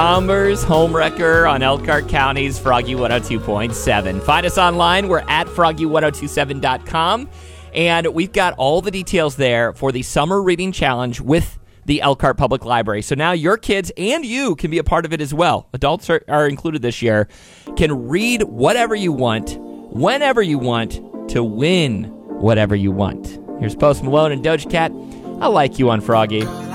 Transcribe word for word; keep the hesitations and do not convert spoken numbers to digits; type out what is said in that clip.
Bombers Homewrecker on Elkhart County's Froggy one oh two point seven. Find us online. We're at froggy one oh two seven dot com. And we've got all the details there for the Summer Reading Challenge with the Elkhart Public Library. So now your kids and you can be a part of it as well. Adults are, are included this year. Can read whatever you want, whenever you want, to win whatever you want. Here's Post Malone and Doja Cat. I like you on Froggy.